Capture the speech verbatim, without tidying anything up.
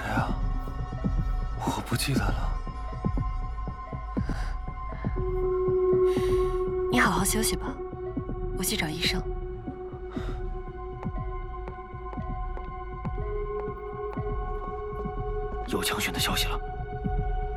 啊？我不记得了。 你好好休息吧，我去找医生。 有强选的消息了。